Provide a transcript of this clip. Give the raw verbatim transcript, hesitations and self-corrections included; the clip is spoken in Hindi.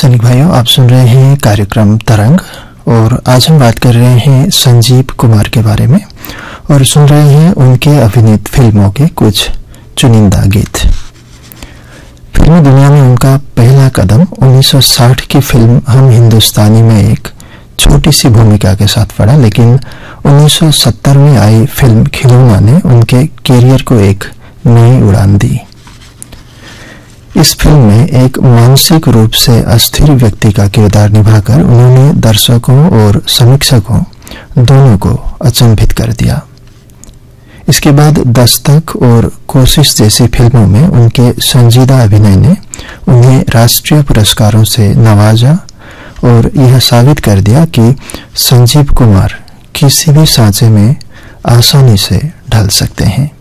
सैनिक भाइयों, आप सुन रहे हैं कार्यक्रम तरंग और आज हम बात कर रहे हैं संजीव कुमार के बारे में और सुन रहे हैं उनके अभिनीत फिल्मों के कुछ चुनिंदा गीत। फिल्मी दुनिया में उनका पहला कदम उन्नीस सौ साठ की फिल्म हम हिंदुस्तानी में एक छोटी सी भूमिका के साथ पड़ा, लेकिन उन्नीस सौ सत्तर में आई फिल्म खिलौना ने उनके कैरियर को एक नई उड़ान दी। इस फिल्म में एक मानसिक रूप से अस्थिर व्यक्ति का किरदार निभाकर उन्होंने दर्शकों और समीक्षकों दोनों को अचंभित कर दिया। इसके बाद दस्तक और कोशिश जैसी फिल्मों में उनके संजीदा अभिनय ने उन्हें राष्ट्रीय पुरस्कारों से नवाजा और यह साबित कर दिया कि संजीव कुमार किसी भी सांचे में आसानी से ढल सकते हैं।